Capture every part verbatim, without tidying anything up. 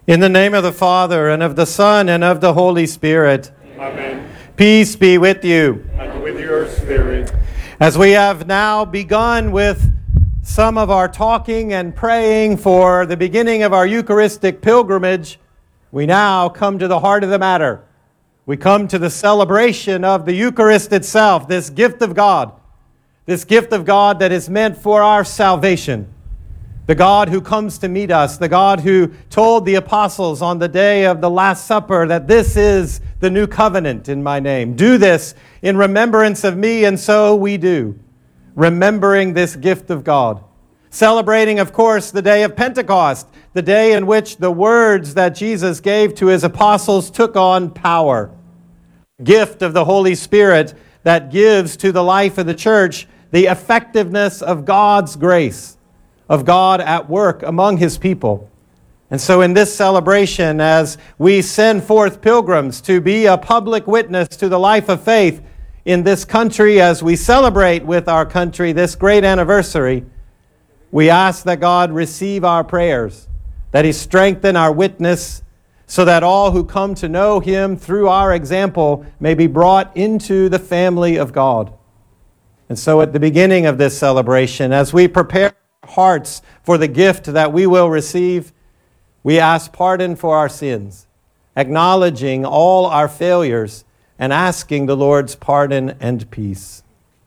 In the name of the Father, and of the Son, and of the Holy Spirit. Amen. Peace be with you. And with your spirit. As we have now begun with some of our talking and praying for the beginning of our Eucharistic pilgrimage, we now come to the heart of the matter. We come to the celebration of the Eucharist itself, this gift of God, this gift of God that is meant for our salvation. The God who comes to meet us, the God who told the apostles on the day of the Last Supper that this is the new covenant in my name. Do this in remembrance of me, and so we do, remembering this gift of God. Celebrating, of course, the day of Pentecost, the day in which the words that Jesus gave to his apostles took on power. Gift of the Holy Spirit that gives to the life of the church the effectiveness of God's grace, of God at work among his people. And so in this celebration, as we send forth pilgrims to be a public witness to the life of faith in this country, as we celebrate with our country this great anniversary, we ask that God receive our prayers, that he strengthen our witness, so that all who come to know him through our example may be brought into the family of God. And so at the beginning of this celebration, as we prepare hearts for the gift that we will receive, we ask pardon for our sins, acknowledging all our failures and asking the Lord's pardon and peace.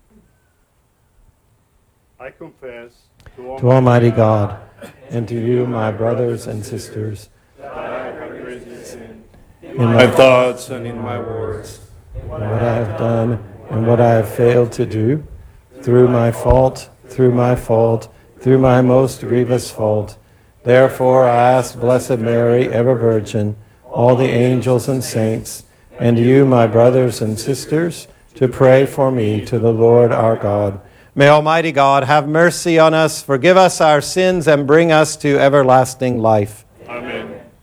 I confess to Almighty, to Almighty God, and to you, my brothers and sisters, that I have greatly sinned in in my my thoughts and in my words, what I have done and what I have failed to do, through my fault, through my fault, through my most grievous fault. Therefore I ask Blessed Mary, ever Virgin, all the angels and saints, and you, my brothers and sisters, to pray for me to the Lord our God. May Almighty God have mercy on us, forgive us our sins, and bring us to everlasting life.